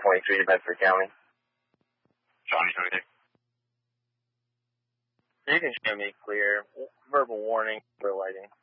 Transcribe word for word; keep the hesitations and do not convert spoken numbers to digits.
twenty-three to Bedford County. Johnny twenty-three. You can show me clear. Verbal warning for lighting.